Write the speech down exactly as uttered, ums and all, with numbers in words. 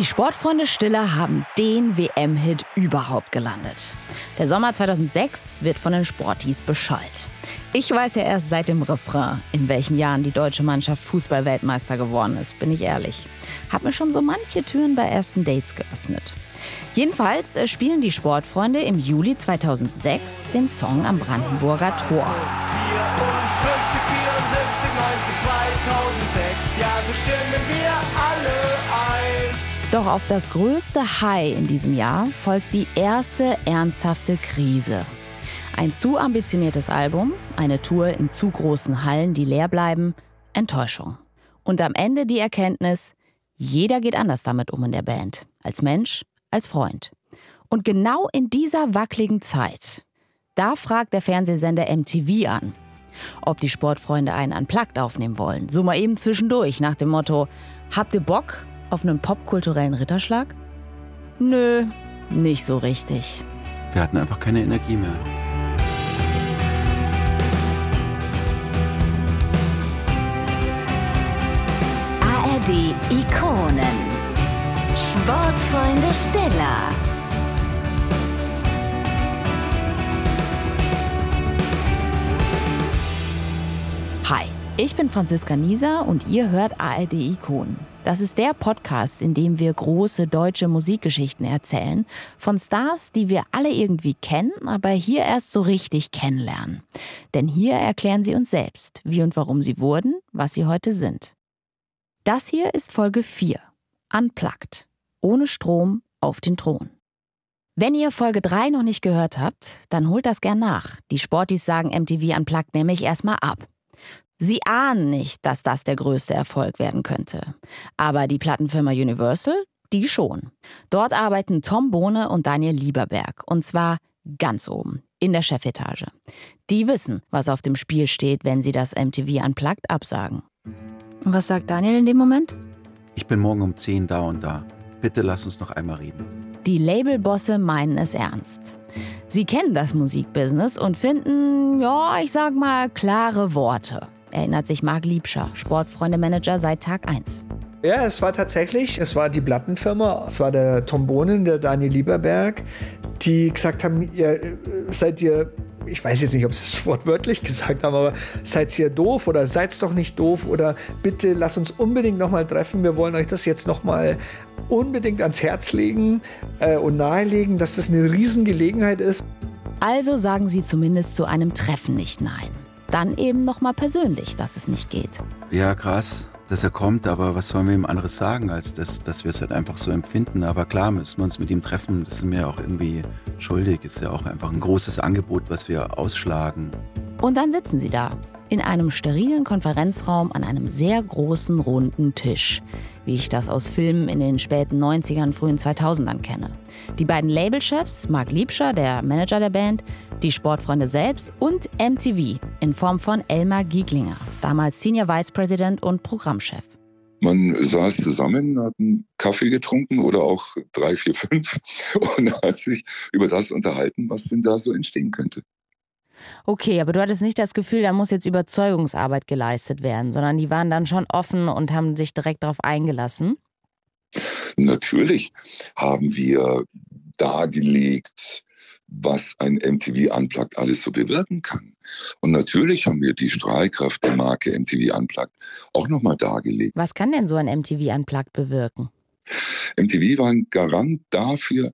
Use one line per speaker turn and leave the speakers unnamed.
Die Sportfreunde Stiller haben den W M-Hit überhaupt gelandet. Der Sommer zweitausendsechs wird von den Sportis beschallt. Ich weiß ja erst seit dem Refrain, in welchen Jahren die deutsche Mannschaft Fußball-Weltmeister geworden ist, bin ich ehrlich. Hab mir schon so manche Türen bei ersten Dates geöffnet. Jedenfalls spielen die Sportfreunde im Juli zweitausendsechs den Song am Brandenburger Tor.
vierundfünfzig, vierundsiebzig, neunzehn, zweitausendsechs, ja, so stimmen wir alle ein.
Doch auf das größte High in diesem Jahr folgt die erste ernsthafte Krise. Ein zu ambitioniertes Album, eine Tour in zu großen Hallen, die leer bleiben, Enttäuschung. Und am Ende die Erkenntnis, jeder geht anders damit um in der Band. Als Mensch, als Freund. Und genau in dieser wackeligen Zeit, da fragt der Fernsehsender M T V an, ob die Sportfreunde einen Unplugged aufnehmen wollen. So mal eben zwischendurch nach dem Motto, habt ihr Bock auf einen popkulturellen Ritterschlag? Nö, nicht so richtig.
Wir hatten einfach keine Energie mehr.
A R D Ikonen. Sportfreunde Stiller.
Hi, ich bin Franziska Nieser und ihr hört A R D Ikonen. Das ist der Podcast, in dem wir große deutsche Musikgeschichten erzählen. Von Stars, die wir alle irgendwie kennen, aber hier erst so richtig kennenlernen. Denn hier erklären sie uns selbst, wie und warum sie wurden, was sie heute sind. Das hier ist Folge vier. Unplugged. Ohne Strom auf den Thron. Wenn ihr Folge drei noch nicht gehört habt, dann holt das gern nach. Die Sportis sagen M T V Unplugged nämlich erstmal ab. Sie ahnen nicht, dass das der größte Erfolg werden könnte. Aber die Plattenfirma Universal, die schon. Dort arbeiten Tom Bohne und Daniel Lieberberg. Und zwar ganz oben, in der Chefetage. Die wissen, was auf dem Spiel steht, wenn sie das M T V Unplugged absagen. Und was sagt Daniel in dem Moment?
Ich bin morgen um zehn da und da. Bitte lass uns noch einmal reden.
Die Labelbosse meinen es ernst. Sie kennen das Musikbusiness und finden, ja, ich sag mal, klare Worte. Erinnert sich Marc Liebscher, Sportfreunde-Manager seit Tag eins.
Ja, es war tatsächlich, es war die Plattenfirma, es war der Tom Bohnen, der Daniel Lieberberg, die gesagt haben, ihr seid ihr, ich weiß jetzt nicht, ob sie es wortwörtlich gesagt haben, aber seid ihr doof oder seid's doch nicht doof oder bitte lasst uns unbedingt nochmal treffen, wir wollen euch das jetzt nochmal unbedingt ans Herz legen äh, und nahelegen, dass das eine Riesengelegenheit ist.
Also sagen sie zumindest zu einem Treffen nicht nein. Dann eben nochmal persönlich, dass es nicht geht.
Ja, krass, dass er kommt, aber was sollen wir ihm anderes sagen, als dass, dass wir es halt einfach so empfinden. Aber klar müssen wir uns mit ihm treffen, das sind wir auch irgendwie schuldig. Ist ja auch einfach ein großes Angebot, was wir ausschlagen.
Und dann sitzen sie da, in einem sterilen Konferenzraum an einem sehr großen, runden Tisch. Wie ich das aus Filmen in den späten neunzigern, frühen zweitausendern kenne. Die beiden Labelchefs, Marc Liebscher, der Manager der Band, die Sportfreunde selbst und M T V in Form von Elmar Gieglinger, damals Senior Vice President und Programmchef.
Man saß zusammen, hat einen Kaffee getrunken oder auch drei, vier, fünf und hat sich über das unterhalten, was denn da so entstehen könnte.
Okay, aber du hattest nicht das Gefühl, da muss jetzt Überzeugungsarbeit geleistet werden, sondern die waren dann schon offen und haben sich direkt darauf eingelassen?
Natürlich haben wir dargelegt, was ein M T V Unplugged alles so bewirken kann. Und natürlich haben wir die Strahlkraft der Marke M T V Unplugged auch nochmal dargelegt.
Was kann denn so ein M T V Unplugged bewirken?
M T V war ein Garant dafür,